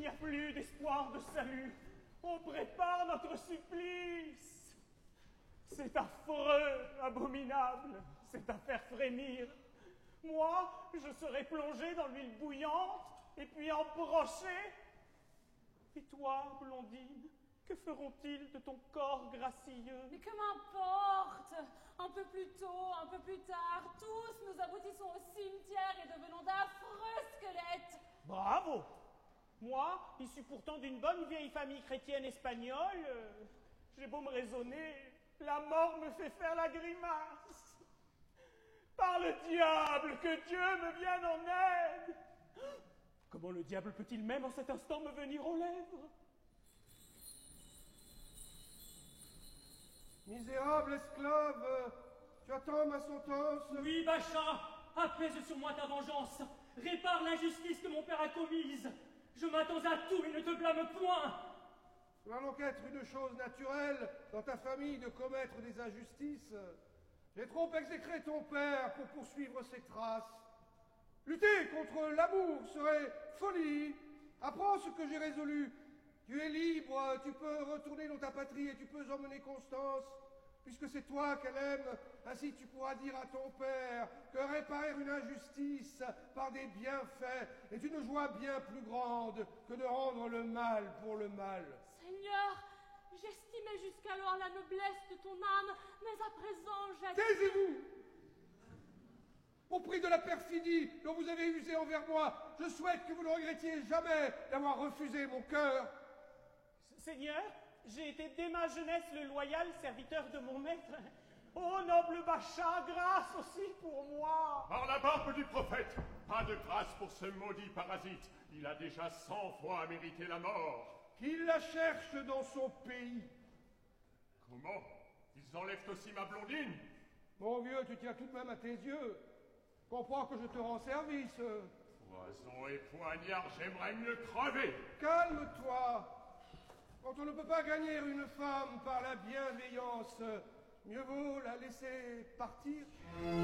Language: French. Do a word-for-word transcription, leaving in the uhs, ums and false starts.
n'y a plus d'espoir de salut. On prépare notre supplice. C'est affreux, abominable. C'est à faire frémir. Moi, je serai plongé dans l'huile bouillante et puis embroché. Et toi, Blondine, que feront-ils de ton corps gracieux? Mais que m'importe! Un peu plus tôt, un peu plus tard, tous nous aboutissons au cimetière et devenons d'affreux squelettes. Bravo! Moi, issu pourtant d'une bonne vieille famille chrétienne espagnole, euh, j'ai beau me raisonner, la mort me fait faire la grimace. Par le diable, que Dieu me vienne en aide! Comment le diable peut-il même en cet instant me venir aux lèvres? Misérable esclave, tu attends ma sentence? Oui, Bacha, apaise sur moi ta vengeance. Répare l'injustice que mon père a commise. Je m'attends à tout et ne te blâme point. Il va donc être une chose naturelle dans ta famille de commettre des injustices. J'ai trop exécré ton père pour poursuivre ses traces. Lutter contre l'amour serait folie. Apprends ce que j'ai résolu. Tu es libre, tu peux retourner dans ta patrie et tu peux emmener Constance, puisque c'est toi qu'elle aime. Ainsi tu pourras dire à ton père que réparer une injustice par des bienfaits est une joie bien plus grande que de rendre le mal pour le mal. Seigneur, j'estimais jusqu'alors la noblesse de ton âme, mais à présent j'ai... Taisez-vous! Au prix de la perfidie dont vous avez usé envers moi, je souhaite que vous ne regrettiez jamais d'avoir refusé mon cœur. Seigneur, j'ai été dès ma jeunesse le loyal serviteur de mon maître. Ô noble Bacha, grâce aussi pour moi. Par la barbe du prophète, pas de grâce pour ce maudit parasite. Il a déjà cent fois mérité la mort. Qu'il la cherche dans son pays. Comment? Ils enlèvent aussi ma blondine? Mon vieux, tu tiens tout de même à tes yeux. Comprends que je te rends service. Poison et poignard, j'aimerais mieux crever. Calme-toi. Quand on ne peut pas gagner une femme par la bienveillance, mieux vaut la laisser partir.